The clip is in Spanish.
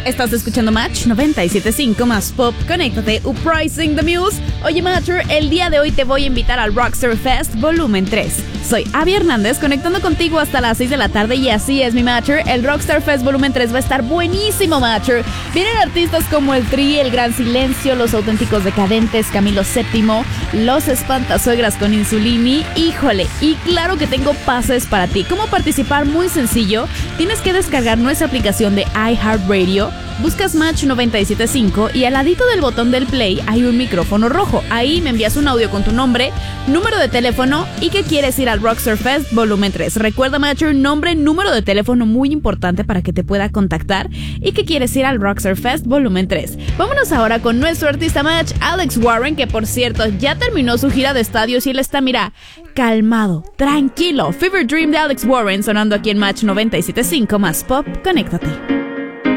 Estás escuchando Match 97.5 más Pop. Conéctate, Uprising the Muse. Oye, Matcher, el día de hoy te voy a invitar al Rockstar Fest Volumen 3. Soy Abby Hernández, conectando contigo hasta las 6 de la tarde y así es, mi Matcher. El Rockstar Fest Volumen 3 va a estar buenísimo, Matcher. Vienen artistas como el Tri, El Gran Silencio, Los Auténticos Decadentes, Camilo VII, Los Espantasuegras con Insulini. Híjole, y claro que tengo pases para ti. ¿Cómo participar? Muy sencillo. Tienes que descargar nuestra aplicación de iHeartRadio. Buscas Match 97.5 y al ladito del botón del play hay un micrófono rojo. Ahí me envías un audio con tu nombre, número de teléfono y que quieres ir al Rockstar Fest Volumen 3. Recuerda, Matcher, nombre, número de teléfono, muy importante para que te pueda contactar, y que quieres ir al Rockstar Fest Volumen 3. Vámonos ahora con nuestro artista Match, Alex Warren, que por cierto ya terminó su gira de estadios y él está, mira, calmado, tranquilo. Fever Dream de Alex Warren sonando aquí en Match 97.5 más Pop. Conéctate.